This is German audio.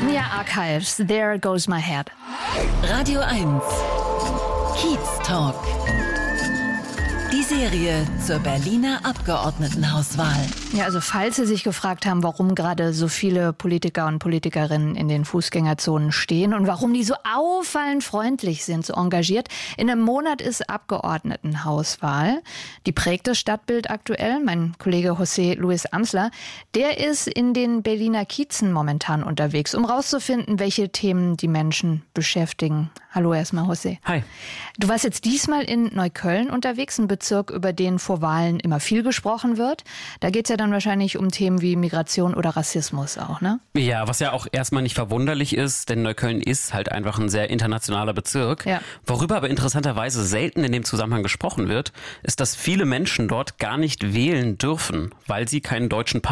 Ja, Archives, there goes my head. Radio 1 Kiez Talk. Die Serie zur Berliner Abgeordnetenhauswahl. Ja, also falls Sie sich gefragt haben, warum gerade so viele Politiker und Politikerinnen in den Fußgängerzonen stehen und warum die so auffallend freundlich sind, so engagiert. In einem Monat ist Abgeordnetenhauswahl. Die prägt das Stadtbild aktuell. Mein Kollege José Luis Amsler, der ist in den Berliner Kiezen momentan unterwegs, um rauszufinden, welche Themen die Menschen beschäftigen. Hallo erstmal, José. Hi. Du warst jetzt diesmal in Neukölln unterwegs, ein Bezirk, über den vor Wahlen immer viel gesprochen wird. Da geht es ja dann wahrscheinlich um Themen wie Migration oder Rassismus auch, ne? Ja, was ja auch erstmal nicht verwunderlich ist, denn Neukölln ist halt einfach ein sehr internationaler Bezirk. Ja. Worüber aber interessanterweise selten in dem Zusammenhang gesprochen wird, ist, dass viele Menschen dort gar nicht wählen dürfen, weil sie keinen deutschen Pass